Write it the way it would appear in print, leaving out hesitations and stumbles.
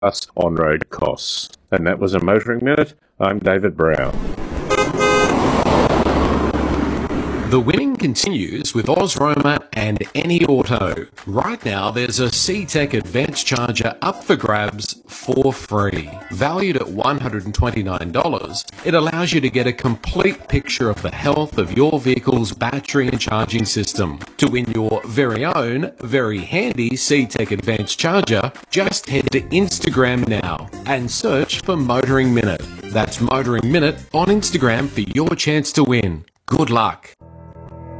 us on-road costs. And that was a Motoring Minute. I'm David Brown. The winning continues with Ozroma and AnyAuto. Right now, there's a CTEK Advanced Charger up for grabs for free. Valued at $129, it allows you to get a complete picture of the health of your vehicle's battery and charging system. To win your very own, very handy CTEK Advanced Charger, just head to Instagram now and search for Motoring Minute. That's Motoring Minute on Instagram for your chance to win. Good luck.